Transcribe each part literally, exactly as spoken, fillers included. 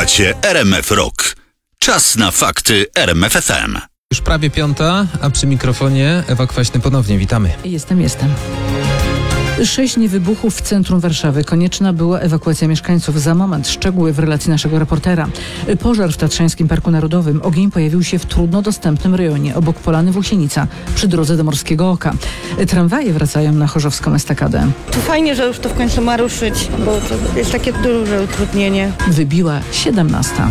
Słuchacie R M F Rock. Czas na fakty R M F F M. Już prawie piąta, a przy mikrofonie Ewa Kwaśny ponownie. Witamy. Jestem, jestem. Sześć niewybuchów w centrum Warszawy. Konieczna była ewakuacja mieszkańców. Za moment szczegóły w relacji naszego reportera. Pożar w Tatrzańskim Parku Narodowym. Ogień pojawił się w trudno dostępnym rejonie obok Polany Włosienica przy drodze do Morskiego Oka. Tramwaje wracają na Chorzowską Estakadę. To fajnie, że już to w końcu ma ruszyć, bo to jest takie duże utrudnienie. Wybiła siedemnasta.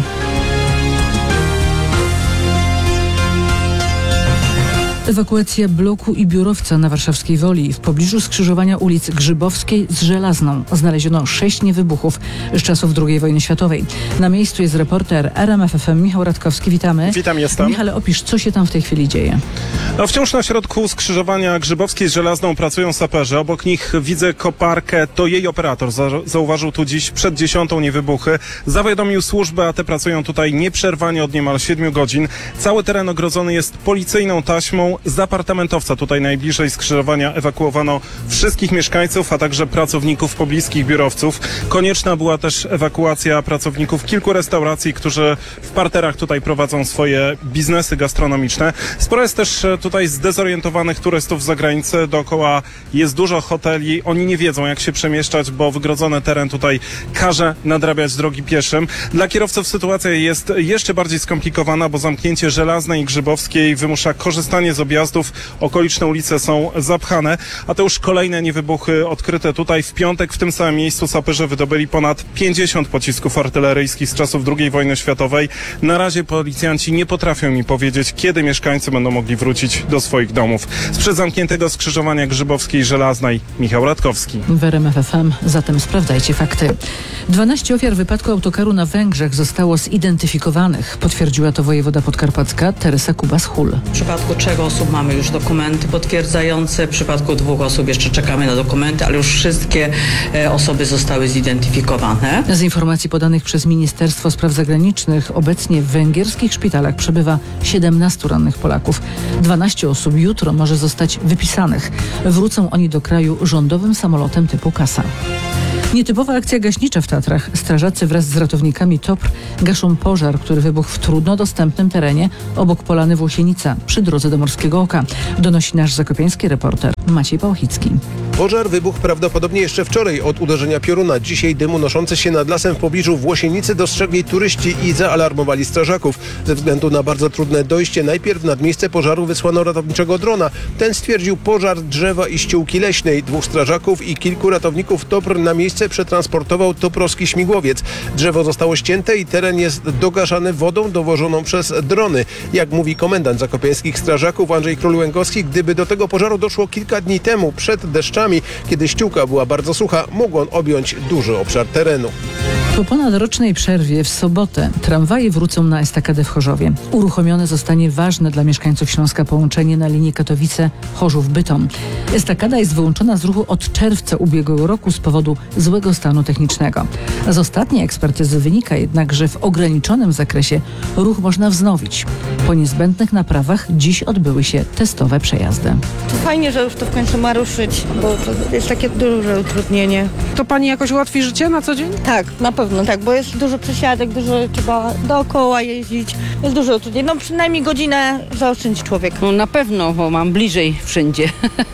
Ewakuacja bloku i biurowca na warszawskiej Woli. W pobliżu skrzyżowania ulic Grzybowskiej z Żelazną znaleziono sześć niewybuchów z czasów drugiej wojny światowej. Na miejscu jest reporter R M F F M Michał Radkowski. Witamy. Witam, jestem. Michale, opisz, co się tam w tej chwili dzieje. No, wciąż na środku skrzyżowania Grzybowskiej z Żelazną pracują saperzy. Obok nich widzę koparkę. To jej operator za- zauważył tu dziś przed dziesiątą niewybuchy. Zawiadomił służbę, a te pracują tutaj nieprzerwanie od niemal siedmiu godzin. Cały teren ogrodzony jest policyjną taśmą. Z apartamentowca tutaj najbliżej skrzyżowania ewakuowano wszystkich mieszkańców, a także pracowników pobliskich biurowców. Konieczna była też ewakuacja pracowników kilku restauracji, którzy w parterach tutaj prowadzą swoje biznesy gastronomiczne. Sporo jest też tutaj zdezorientowanych turystów z zagranicy. Dookoła jest dużo hoteli. Oni nie wiedzą, jak się przemieszczać, bo wygrodzony teren tutaj każe nadrabiać drogi pieszym. Dla kierowców sytuacja jest jeszcze bardziej skomplikowana, bo zamknięcie Żelaznej i Grzybowskiej wymusza korzystanie z objazdów. Okoliczne ulice są zapchane, a to już kolejne niewybuchy odkryte tutaj. W piątek w tym samym miejscu saperzy wydobyli ponad pięćdziesiąt pocisków artyleryjskich z czasów drugiej wojny światowej. Na razie policjanci nie potrafią mi powiedzieć, kiedy mieszkańcy będą mogli wrócić do swoich domów. Sprzed zamkniętego skrzyżowania Grzybowskiej i Żelaznej Michał Radkowski. W R M F F M, zatem sprawdzajcie fakty. dwanaście ofiar wypadku autokaru na Węgrzech zostało zidentyfikowanych. Potwierdziła to wojewoda podkarpacka Teresa Kubas-Hul. W przypadku trzech osób mamy już dokumenty potwierdzające, w przypadku dwóch osób jeszcze czekamy na dokumenty, ale już wszystkie e, osoby zostały zidentyfikowane. Z informacji podanych przez Ministerstwo Spraw Zagranicznych obecnie w węgierskich szpitalach przebywa siedemnastu rannych Polaków. dwanaście osób jutro może zostać wypisanych. Wrócą oni do kraju rządowym samolotem typu Kasa. Nietypowa akcja gaśnicza w Tatrach. Strażacy wraz z ratownikami T O P R gaszą pożar, który wybuchł w trudno dostępnym terenie obok Polany Włosienica przy drodze do Morskiego Oka. Donosi nasz zakopiański reporter Maciej Pałchicki. Pożar wybuchł prawdopodobnie jeszcze wczoraj od uderzenia pioruna. Dzisiaj dym unoszący się nad lasem w pobliżu Włosienicy dostrzegli turyści i zaalarmowali strażaków. Ze względu na bardzo trudne dojście najpierw nad miejsce pożaru wysłano ratowniczego drona. Ten stwierdził pożar drzewa i ściółki leśnej. Dwóch strażaków i kilku ratowników T O P R na miejsce przetransportował toprowski śmigłowiec. Drzewo zostało ścięte i teren jest dogaszany wodą dowożoną przez drony. Jak mówi komendant zakopiańskich strażaków Andrzej Król-Łęgowski, gdyby do tego pożaru doszło kilka dni temu przed deszczami, kiedy ściółka była bardzo sucha, mógł on objąć duży obszar terenu. Po ponadrocznej przerwie w sobotę tramwaje wrócą na estakadę w Chorzowie. Uruchomione zostanie ważne dla mieszkańców Śląska połączenie na linii Katowice-Chorzów-Bytom. Estakada jest wyłączona z ruchu od czerwca ubiegłego roku z powodu złego stanu technicznego. Z ostatniej ekspertyzy wynika jednak, że w ograniczonym zakresie ruch można wznowić. Po niezbędnych naprawach dziś odbyły się testowe przejazdy. To fajnie, że już to w końcu ma ruszyć, bo to jest takie duże utrudnienie. To pani jakoś ułatwi życie na co dzień? Tak, na pewno tak, bo jest dużo przesiadek, dużo trzeba dookoła jeździć. Jest dużo utrudnień. No przynajmniej godzinę zaoszczędzi człowiek. No na pewno, bo mam bliżej wszędzie.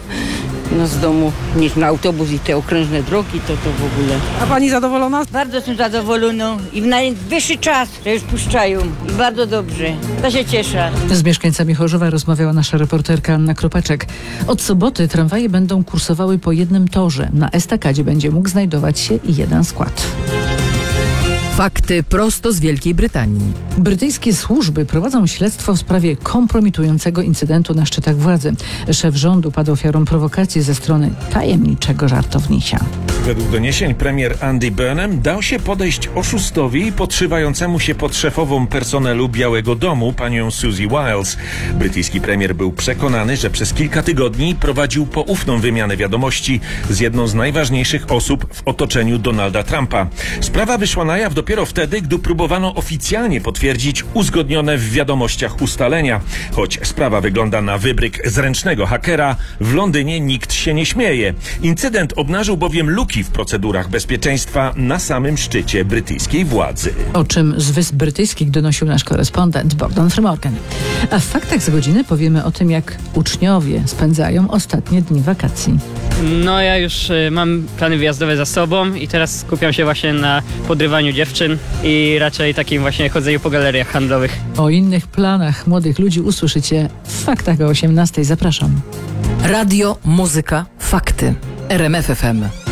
No z domu niż na autobus i te okrężne drogi, to to w ogóle. A pani zadowolona? Bardzo jestem zadowolona i w najwyższy czas, że już puszczają i bardzo dobrze. To się cieszę. Z mieszkańcami Chorzowa rozmawiała nasza reporterka Anna Kropeczek. Od soboty tramwaje będą kursowały po jednym torze. Na estakadzie będzie mógł znajdować się jeden skład. Fakty prosto z Wielkiej Brytanii. Brytyjskie służby prowadzą śledztwo w sprawie kompromitującego incydentu na szczytach władzy. Szef rządu padł ofiarą prowokacji ze strony tajemniczego żartownisia. Według doniesień premier Andy Burnham dał się podejść oszustowi podszywającemu się pod szefową personelu Białego Domu, panią Susie Wiles. Brytyjski premier był przekonany, że przez kilka tygodni prowadził poufną wymianę wiadomości z jedną z najważniejszych osób w otoczeniu Donalda Trumpa. Sprawa wyszła na jaw dopiero dopiero wtedy, gdy próbowano oficjalnie potwierdzić uzgodnione w wiadomościach ustalenia. Choć sprawa wygląda na wybryk zręcznego hakera, w Londynie nikt się nie śmieje. Incydent obnażył bowiem luki w procedurach bezpieczeństwa na samym szczycie brytyjskiej władzy. O czym z Wysp Brytyjskich donosił nasz korespondent Bogdan Frymorgan. A w faktach za godzinę powiemy o tym, jak uczniowie spędzają ostatnie dni wakacji. No ja już y, mam plany wyjazdowe za sobą i teraz skupiam się właśnie na podrywaniu dziewczyn i raczej takim właśnie chodzeniu po galeriach handlowych. O innych planach młodych ludzi usłyszycie w faktach o osiemnastej. Zapraszam. Radio, muzyka, fakty. R M F F M.